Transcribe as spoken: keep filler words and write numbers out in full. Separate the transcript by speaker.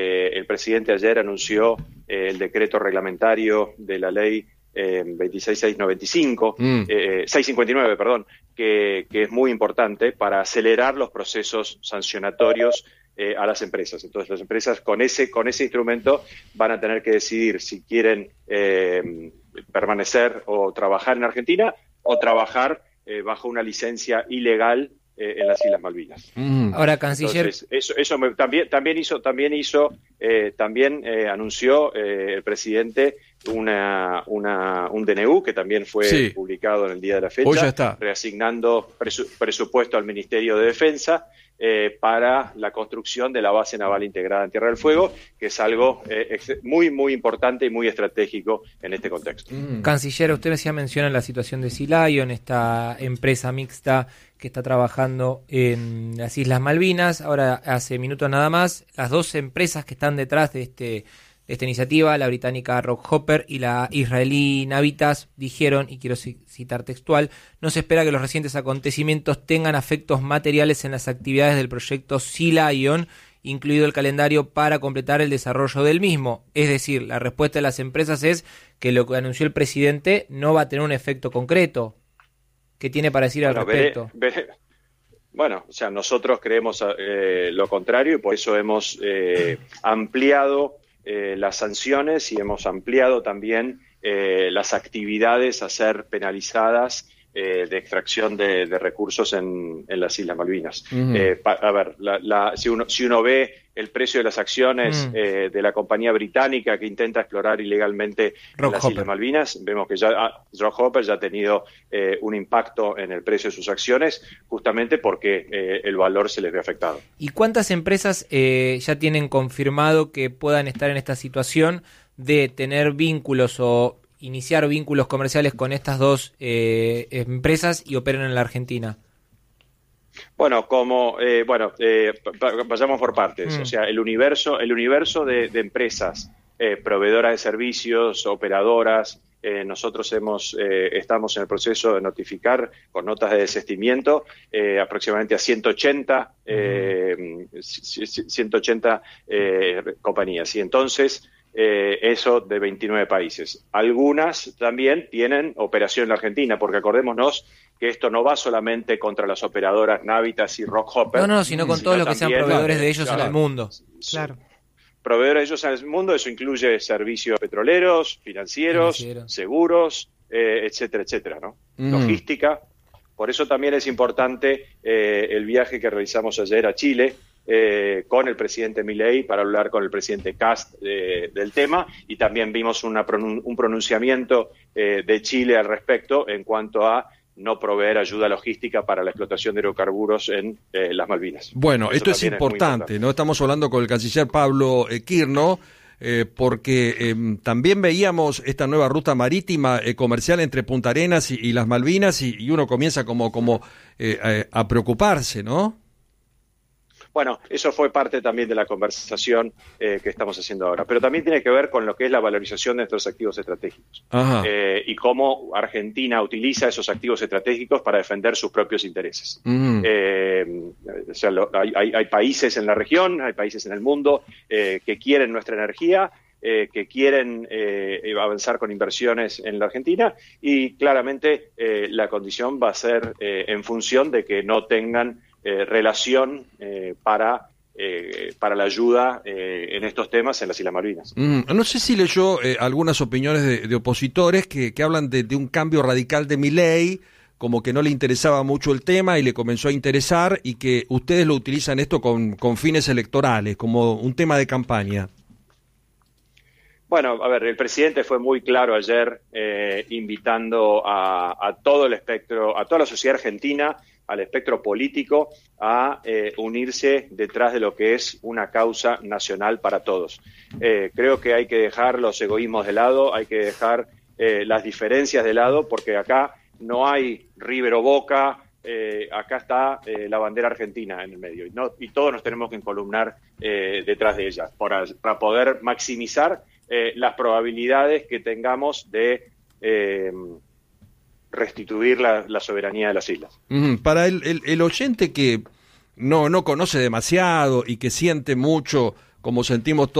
Speaker 1: Eh, el presidente ayer anunció eh, el decreto reglamentario de la ley eh, veintiséis mil seiscientos noventa y cinco, mm. eh, seiscientos cincuenta y nueve, perdón, que, que es muy importante para acelerar los procesos sancionatorios eh, a las empresas. Entonces, las empresas con ese, con ese instrumento van a tener que decidir si quieren eh, permanecer o trabajar en Argentina o trabajar eh, bajo una licencia ilegal eh, en las Islas Malvinas.
Speaker 2: Mm. Ahora, canciller,
Speaker 1: entonces, eso, eso me, también, también hizo, también hizo, eh, también eh, anunció eh, el presidente una, una, un D N U que también fue sí. publicado en el día de la fecha,
Speaker 2: hoy ya está.
Speaker 1: reasignando presu, presupuesto al Ministerio de Defensa eh, para la construcción de la base naval integrada en Tierra del Fuego, que es algo eh, muy, muy importante y muy estratégico en este contexto.
Speaker 2: Mm. Canciller, usted hacía mención en la situación de Sea Lion, esta empresa mixta que está trabajando en las Islas Malvinas. Ahora, hace minutos nada más, las dos empresas que están detrás de este de esta iniciativa, la británica Rockhopper y la israelí Navitas, dijeron, y quiero citar textual: no se espera que los recientes acontecimientos tengan efectos materiales en las actividades del proyecto Sea Lion, incluido el calendario para completar el desarrollo del mismo. Es decir, la respuesta de las empresas es que lo que anunció el presidente no va a tener un efecto concreto. ¿Qué tiene para decir bueno, al respecto?
Speaker 1: Veré, veré. Bueno, o sea, nosotros creemos eh, lo contrario y por eso hemos eh, ampliado eh, las sanciones y hemos ampliado también eh, las actividades a ser penalizadas eh, de extracción de, de recursos en, en las Islas Malvinas. Uh-huh. eh, pa, a ver, la, la, si, uno, si uno ve el precio de las acciones uh-huh. eh, de la compañía británica que intenta explorar ilegalmente en las Islas Malvinas, vemos que ya ah, Rockhopper ya ha tenido eh, un impacto en el precio de sus acciones, justamente porque eh, el valor se les ve afectado.
Speaker 2: ¿Y cuántas empresas eh, ya tienen confirmado que puedan estar en esta situación de tener vínculos o iniciar vínculos comerciales con estas dos eh, empresas y operen en la Argentina?
Speaker 1: Bueno, como eh, bueno, eh, vayamos por partes. Mm. O sea, el universo, el universo de, de empresas eh, proveedoras de servicios, operadoras. Eh, nosotros hemos eh, estamos en el proceso de notificar con notas de desistimiento eh, aproximadamente a ciento ochenta, eh, ciento ochenta eh, compañías. Y entonces Eh, eso de veintinueve países. Algunas también tienen operación en la Argentina, porque acordémonos que esto no va solamente contra las operadoras Navitas y Rockhopper.
Speaker 2: No, no, sino con sino todos los que sean proveedores de ellos claro, en el mundo.
Speaker 1: Claro. Proveedores de ellos en el mundo, eso incluye servicios petroleros, financieros, Financiero. seguros, eh, etcétera, etcétera, ¿no? Mm. Logística. Por eso también es importante eh, el viaje que realizamos ayer a Chile, Eh, con el presidente Milei para hablar con el presidente Kast eh, del tema, y también vimos una pronun- un pronunciamiento eh, de Chile al respecto en cuanto a no proveer ayuda logística para la explotación de hidrocarburos en eh, las Malvinas.
Speaker 3: Bueno, Eso esto es importante, es importante, ¿no? Estamos hablando con el canciller Pablo eh, Quirno, eh, porque eh, también veíamos esta nueva ruta marítima eh, comercial entre Punta Arenas y, y las Malvinas, y, y uno comienza como, como eh, a, a preocuparse, ¿no?
Speaker 1: Bueno, eso fue parte también de la conversación eh, que estamos haciendo ahora, pero también tiene que ver con lo que es la valorización de nuestros activos estratégicos eh, y cómo Argentina utiliza esos activos estratégicos para defender sus propios intereses. Uh-huh. Eh, o sea, lo, hay, hay, hay países en la región, hay países en el mundo eh, que quieren nuestra energía, eh, que quieren eh, avanzar con inversiones en la Argentina, y claramente eh, la condición va a ser eh, en función de que no tengan Eh, relación eh, para eh, para la ayuda eh, en estos temas en las Islas Malvinas.
Speaker 3: Mm, no sé si leyó eh, algunas opiniones de, de opositores que, que hablan de, de un cambio radical de Milei, como que no le interesaba mucho el tema y le comenzó a interesar, y que ustedes lo utilizan esto con, con fines electorales, como un tema de campaña.
Speaker 1: Bueno, a ver, el presidente fue muy claro ayer eh, invitando a, a todo el espectro, a toda la sociedad argentina, al espectro político, a eh, unirse detrás de lo que es una causa nacional para todos. Eh, creo que hay que dejar los egoísmos de lado, hay que dejar eh, las diferencias de llado, porque acá no hay River o Boca, eh, acá está eh, la bandera argentina en el medio, y, no, y todos nos tenemos que encolumnar eh, detrás de ella para, para poder maximizar eh, las probabilidades que tengamos de Eh, restituir la, la soberanía de las islas.
Speaker 3: Mm, para el, el, el oyente que no, no conoce demasiado y que siente mucho como sentimos todos.